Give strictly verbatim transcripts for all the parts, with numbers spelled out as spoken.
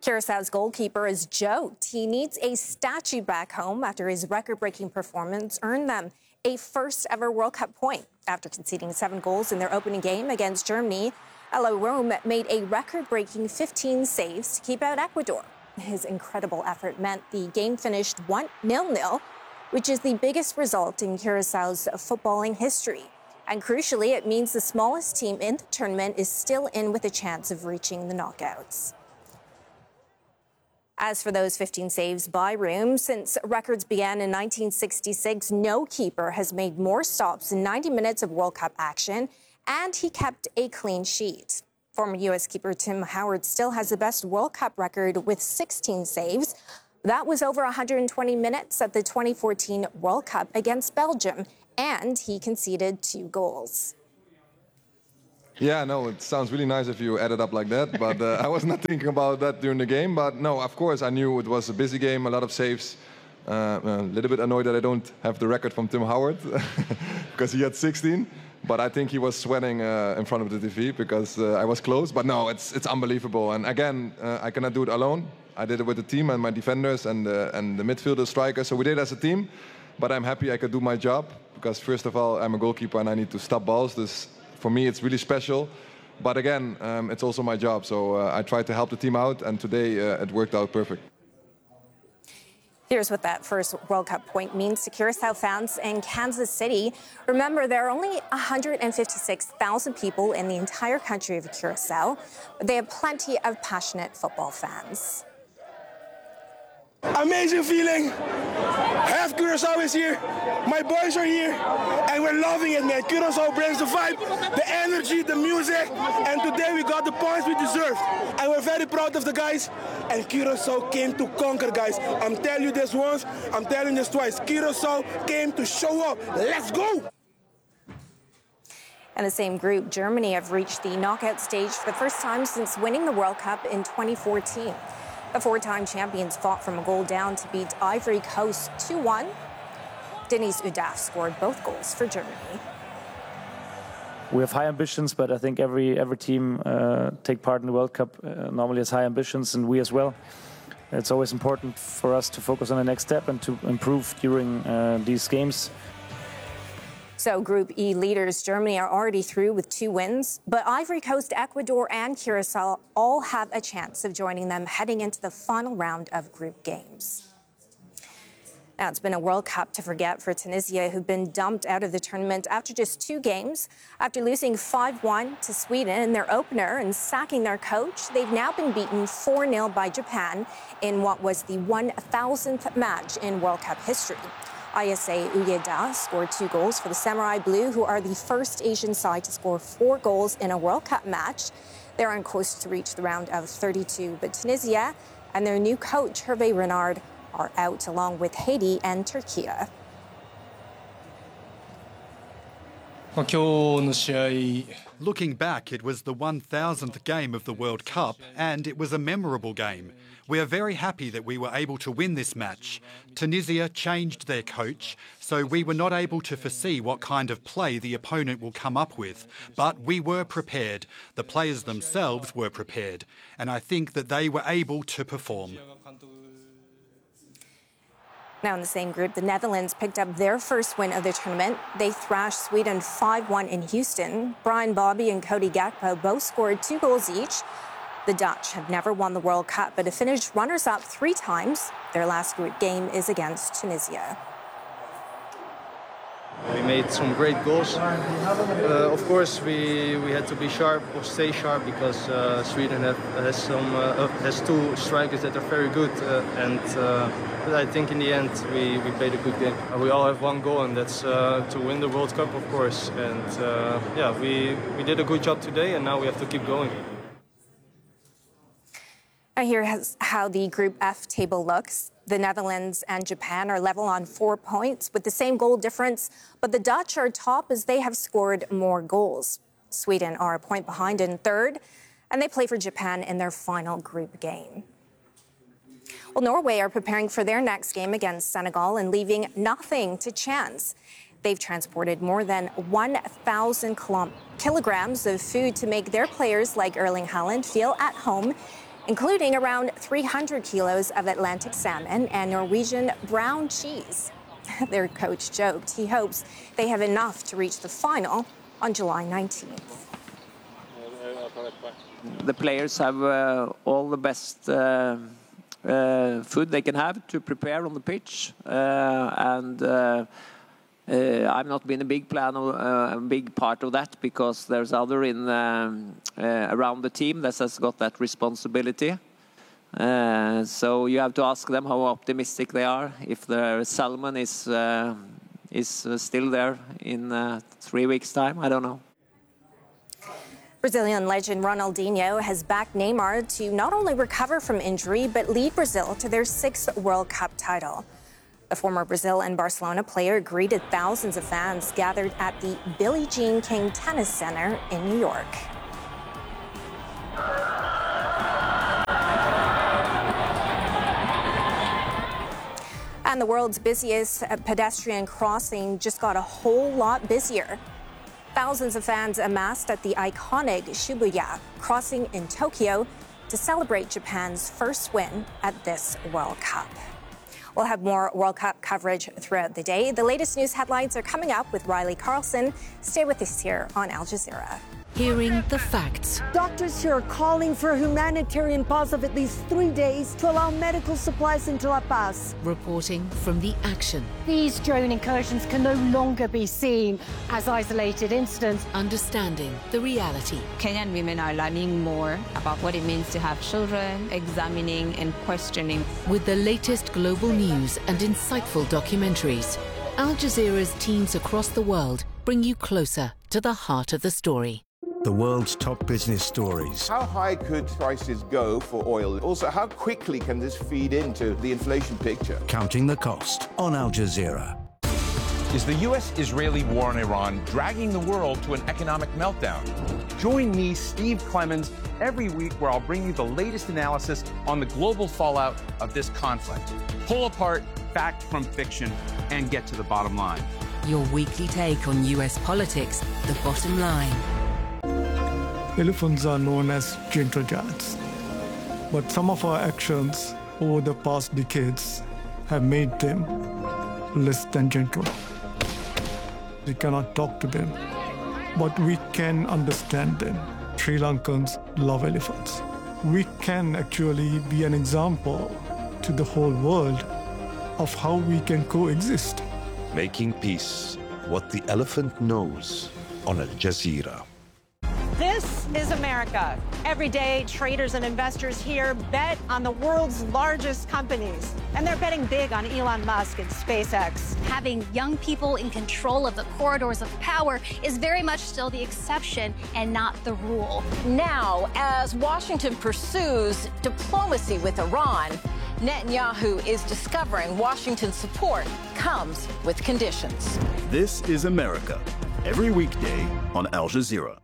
Curaçao's goalkeeper is joked he needs a statue back home after his record-breaking performance earned them a first-ever World Cup point. After conceding seven goals in their opening game against Germany, Elo Rome made a record-breaking fifteen saves to keep out Ecuador. His incredible effort meant the game finished one nil nil, which is the biggest result in Curaçao's footballing history. And crucially, it means the smallest team in the tournament is still in with a chance of reaching the knockouts. As for those fifteen saves by Rome, since records began in nineteen sixty-six, no keeper has made more stops in ninety minutes of World Cup action, and he kept a clean sheet. Former U S keeper Tim Howard still has the best World Cup record with sixteen saves. That was over one hundred twenty minutes at the twenty fourteen World Cup against Belgium, and he conceded two goals. Yeah, no, it sounds really nice if you add it up like that, but uh, I was not thinking about that during the game. But no, of course, I knew it was a busy game, a lot of saves. Uh, a little bit annoyed that I don't have the record from Tim Howard, because he had sixteen. But I think he was sweating uh, in front of the T V because uh, I was close. But no, it's it's unbelievable. And again, uh, I cannot do it alone. I did it with the team and my defenders and, uh, and the midfielder strikers. So we did it as a team. But I'm happy I could do my job because, first of all, I'm a goalkeeper and I need to stop balls. This, for me, it's really special. But again, um, it's also my job. So uh, I tried to help the team out, and today uh, it worked out perfect. Here's what that first World Cup point means to Curaçao fans in Kansas City. Remember, there are only one hundred fifty-six thousand people in the entire country of Curaçao, but they have plenty of passionate football fans. Amazing feeling. Half Curaçao is here. My boys are here, and we're loving it, man. Curaçao brings the vibe, the energy, the music, and today we got the points we deserved. And we're very proud of the guys. And Curaçao came to conquer, guys. I'm telling you this once, I'm telling you this twice. Curaçao came to show up. Let's go! In the same group, Germany have reached the knockout stage for the first time since winning the World Cup in twenty fourteen. The four-time champions fought from a goal down to beat Ivory Coast two one. Denis Udaf scored both goals for Germany. We have high ambitions, but I think every every team uh, take part in the World Cup uh, normally has high ambitions, and we as well. It's always important for us to focus on the next step and to improve during uh, these games. So Group E leaders Germany are already through with two wins, but Ivory Coast, Ecuador, and Curaçao all have a chance of joining them heading into the final round of group games. Now, it's been a World Cup to forget for Tunisia, who've been dumped out of the tournament after just two games. After losing five one to Sweden in their opener and sacking their coach, they've now been beaten four nil by Japan in what was the one thousandth match in World Cup history. Ayase Uyeda scored two goals for the Samurai Blue, who are the first Asian side to score four goals in a World Cup match. They're on course to reach the round of thirty-two, but Tunisia and their new coach, Hervé Renard, are out along with Haiti and Turkey. Looking back, it was the one thousandth game of the World Cup, and it was a memorable game. We are very happy that we were able to win this match. Tunisia changed their coach, so we were not able to foresee what kind of play the opponent will come up with. But we were prepared. The players themselves were prepared, and I think that they were able to perform. Now in the same group, the Netherlands picked up their first win of the tournament. They thrashed Sweden five one in Houston. Brian Bobby and Cody Gakpo both scored two goals each. The Dutch have never won the World Cup, but have finished runners-up three times. Their last group game is against Tunisia. We made some great goals. Uh, of course, we, we had to be sharp or stay sharp because uh, Sweden have, has some uh, has two strikers that are very good. Uh, and uh, but I think in the end we, we played a good game. Uh, we all have one goal, and that's uh, to win the World Cup, of course. And uh, yeah, we we did a good job today, and now we have to keep going. Now here's how the Group F table looks. The Netherlands and Japan are level on four points with the same goal difference, but the Dutch are top as they have scored more goals. Sweden are a point behind in third, and they play for Japan in their final group game. Well, Norway are preparing for their next game against Senegal and leaving nothing to chance. They've transported more than one thousand kilograms of food to make their players like Erling Haaland feel at home. including around three hundred kilos of Atlantic salmon and Norwegian brown cheese. Their coach joked he hopes they have enough to reach the final on July nineteenth. The players have uh, all the best uh, uh, food they can have to prepare on the pitch, uh, and uh, uh, I've not been a big plan of, uh, a big part of that, because there's other in um, uh, around the team that has got that responsibility. Uh, so you have to ask them how optimistic they are. If the salmon is uh, is still there in uh, three weeks' time, I don't know. Brazilian legend Ronaldinho has backed Neymar to not only recover from injury, but lead Brazil to their sixth World Cup title. The former Brazil and Barcelona player greeted thousands of fans gathered at the Billie Jean King Tennis Center in New York. And the world's busiest pedestrian crossing just got a whole lot busier. Thousands of fans amassed at the iconic Shibuya crossing in Tokyo to celebrate Japan's first win at this World Cup. We'll have more World Cup coverage throughout the day. The latest news headlines are coming up with Riley Carlson. Stay with us here on Al Jazeera. Hearing the facts. Doctors here are calling for a humanitarian pause of at least three days to allow medical supplies into La Paz. Reporting from the action. These drone incursions can no longer be seen as isolated incidents. Understanding the reality. Kenyan women are learning more about what it means to have children, examining and questioning. With the latest global news and insightful documentaries, Al Jazeera's teams across the world bring you closer to the heart of the story. The world's top business stories. How high could prices go for oil? Also, how quickly can this feed into the inflation picture? Counting the cost on Al Jazeera. Is the U S-Israeli war on Iran dragging the world to an economic meltdown? Join me, Steve Clemens, every week where I'll bring you the latest analysis on the global fallout of this conflict. Pull apart fact from fiction and get to the bottom line. Your weekly take on U S politics, the bottom line. Elephants are known as gentle giants, but some of our actions over the past decades have made them less than gentle. We cannot talk to them, but we can understand them. Sri Lankans love elephants. We can actually be an example to the whole world of how we can coexist. Making peace, what the elephant knows on Al Jazeera. This is America. Every day, traders and investors here bet on the world's largest companies. And they're betting big on Elon Musk and SpaceX. Having young people in control of the corridors of power is very much still the exception and not the rule. Now, as Washington pursues diplomacy with Iran, Netanyahu is discovering Washington's support comes with conditions. This is America. Every weekday on Al Jazeera.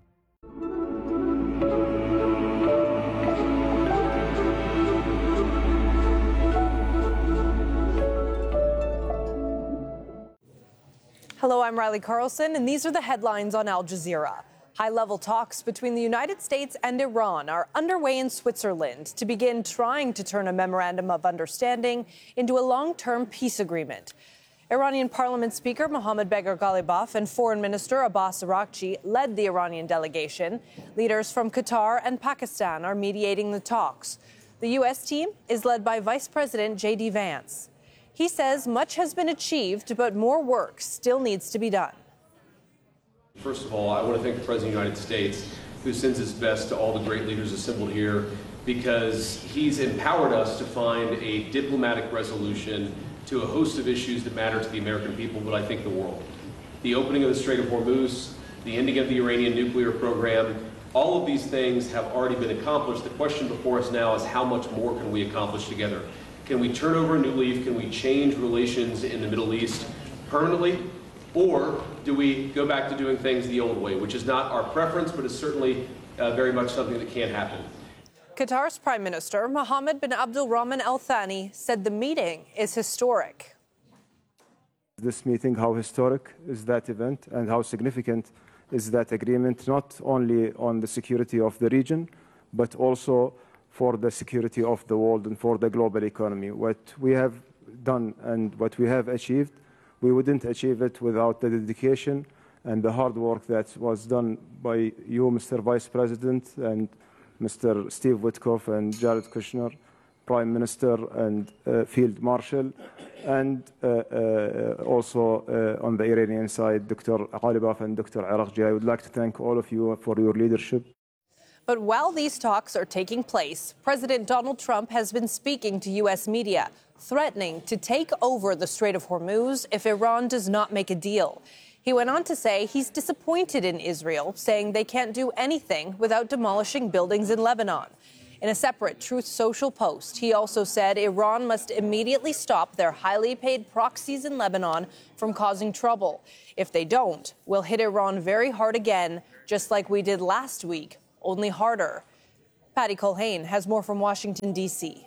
Hello, I'm Riley Carlson, and these are the headlines on Al Jazeera. High-level talks between the United States and Iran are underway in Switzerland to begin trying to turn a memorandum of understanding into a long-term peace agreement. Iranian Parliament Speaker Mohammad Bagher Ghalibaf and Foreign Minister Abbas Araghchi led the Iranian delegation. Leaders from Qatar and Pakistan are mediating the talks. The U S team is led by Vice President J D Vance. He says much has been achieved, but more work still needs to be done. First of all, I want to thank the President of the United States, who sends his best to all the great leaders assembled here, because he's empowered us to find a diplomatic resolution to a host of issues that matter to the American people, but I think the world. The opening of the Strait of Hormuz, the ending of the Iranian nuclear program, all of these things have already been accomplished. The question before us now is how much more can we accomplish together? Can we turn over a new leaf? Can we change relations in the Middle East permanently? Or do we go back to doing things the old way, which is not our preference, but is certainly uh, very much something that can happen. Qatar's Prime Minister, Mohammed bin Abdul Rahman Al Thani, said the meeting is historic. This meeting, how historic is that event and how significant is that agreement, not only on the security of the region, but also for the security of the world and for the global economy. What we have done and what we have achieved, we wouldn't achieve it without the dedication and the hard work that was done by you, Mister Vice President, and Mister Steve Witkoff and Jared Kushner, Prime Minister and uh, Field Marshal, and uh, uh, also uh, on the Iranian side, Doctor Ghalibaf and Doctor Arakji. I would like to thank all of you for your leadership. But while these talks are taking place, President Donald Trump has been speaking to U S media, threatening to take over the Strait of Hormuz if Iran does not make a deal. He went on to say he's disappointed in Israel, saying they can't do anything without demolishing buildings in Lebanon. In a separate Truth Social post, he also said Iran must immediately stop their highly paid proxies in Lebanon from causing trouble. If they don't, we'll hit Iran very hard again, just like we did last week, only harder. Patty Culhane has more from Washington, D C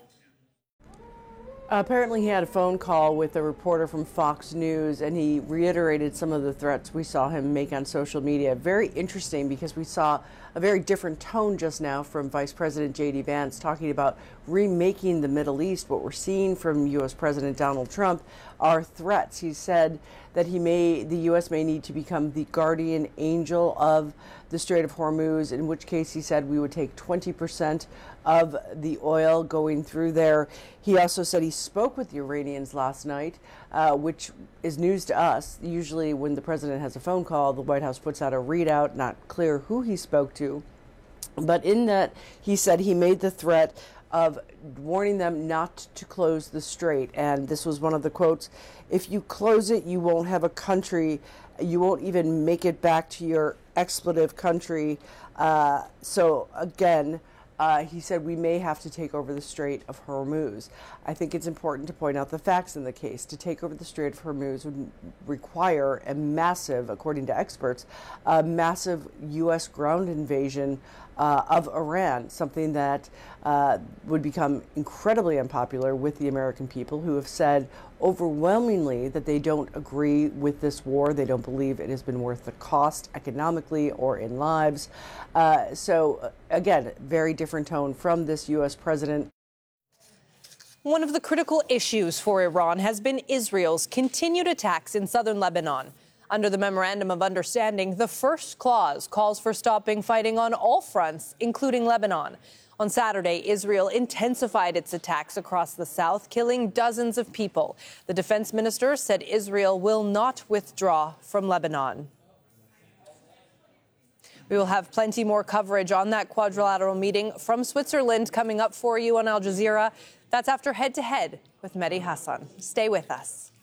Apparently, he had a phone call with a reporter from Fox News, and he reiterated some of the threats we saw him make on social media. Very interesting, because we saw a very different tone just now from Vice President J D Vance talking about remaking the Middle East. What we're seeing from U S President Donald Trump are threats. He said that he may, the U S may need to become the guardian angel of the Strait of Hormuz, in which case he said we would take twenty percent of the oil going through there. He also said he spoke with the Iranians last night, uh, which is news to us. Usually when the president has a phone call, the White House puts out a readout, not clear who he spoke to. But in that, he said he made the threat of warning them not to close the strait. And this was one of the quotes: if you close it, you won't have a country. You won't even make it back to your expletive country. Uh, so again, Uh, he said we may have to take over the Strait of Hormuz. I think it's important to point out the facts in the case. To take over the Strait of Hormuz would require a massive, according to experts, a massive U S ground invasion uh, of Iran, something that uh, would become incredibly unpopular with the American people, who have said overwhelmingly that they don't agree with this war. They don't believe it has been worth the cost economically or in lives. Uh, so, again, very different tone from this U S president. One of the critical issues for Iran has been Israel's continued attacks in southern Lebanon. Under the Memorandum of Understanding, the first clause calls for stopping fighting on all fronts, including Lebanon. On Saturday, Israel intensified its attacks across the south, killing dozens of people. The defense minister said Israel will not withdraw from Lebanon. We will have plenty more coverage on that quadrilateral meeting from Switzerland coming up for you on Al Jazeera. That's after head-to-head with Mehdi Hassan. Stay with us.